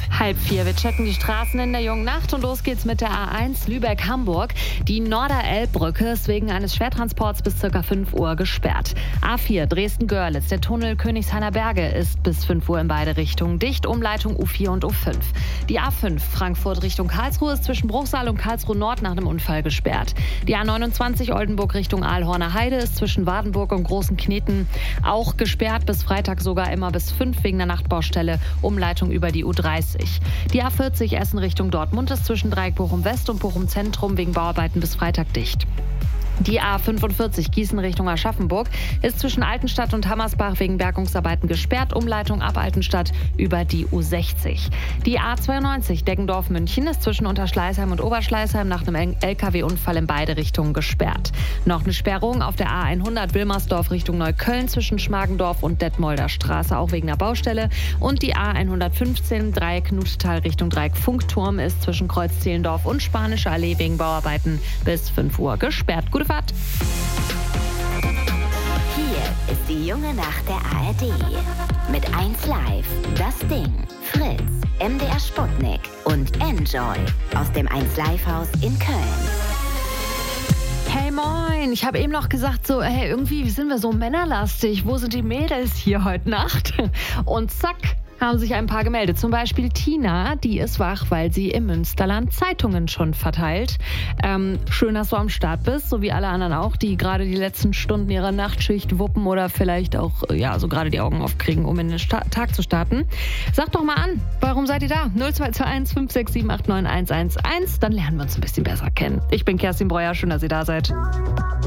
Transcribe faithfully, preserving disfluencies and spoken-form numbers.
Halb vier. Wir checken die Straßen in der jungen Nacht und los geht's mit der A eins Lübeck-Hamburg. Die Norderelbbrücke ist wegen eines Schwertransports bis ca. fünf Uhr gesperrt. A vier Dresden-Görlitz. Der Tunnel Königshainer Berge ist bis fünf Uhr in beide Richtungen dicht. Umleitung U vier und U fünf. Die A fünf Frankfurt Richtung Karlsruhe ist zwischen Bruchsal und Karlsruhe Nord nach einem Unfall gesperrt. Die A neunundzwanzig Oldenburg Richtung Aalhorner Heide ist zwischen Wardenburg und Großen Kneten auch gesperrt. Bis Freitag sogar immer bis fünf wegen der Nachtbaustelle. Umleitung über die U dreißig. Die A vierzig Essen Richtung Dortmund ist zwischen Dreieck Bochum West und Bochum Zentrum wegen Bauarbeiten bis Freitag dicht. Die A fünfundvierzig Gießen Richtung Aschaffenburg ist zwischen Altenstadt und Hammersbach wegen Bergungsarbeiten gesperrt. Umleitung ab Altenstadt über die U sechzig. Die A zweiundneunzig Deggendorf-München ist zwischen Unterschleißheim und Oberschleißheim nach einem L K W-Unfall in beide Richtungen gesperrt. Noch eine Sperrung auf der A hundert Wilmersdorf Richtung Neukölln zwischen Schmargendorf und Detmolder Straße, auch wegen der Baustelle. Und die A hundertfünfzehn Dreieck Nuthetal Richtung Dreieck Funkturm ist zwischen Kreuz-Zehlendorf und Spanische Allee wegen Bauarbeiten bis fünf Uhr gesperrt. Gute Fahrt. Hier ist die junge Nacht der A R D. Mit eins Live, Das Ding, Fritz, M D R Sputnik und Enjoy aus dem eins Live Haus in Köln. Hey moin, ich habe eben noch gesagt, so, hey, irgendwie sind wir so männerlastig. Wo sind die Mädels hier heute Nacht? Und zack, haben sich ein paar gemeldet. Zum Beispiel Tina, die ist wach, weil sie im Münsterland Zeitungen schon verteilt. Ähm, schön, dass du am Start bist, so wie alle anderen auch, die gerade die letzten Stunden ihrer Nachtschicht wuppen oder vielleicht auch, ja, so gerade die Augen aufkriegen, um in den Sta- Tag zu starten. Sag doch mal an, warum seid ihr da? null zwei zwei eins fünf sechs sieben acht neun eins eins eins, dann lernen wir uns ein bisschen besser kennen. Ich bin Kerstin Breuer, schön, dass ihr da seid.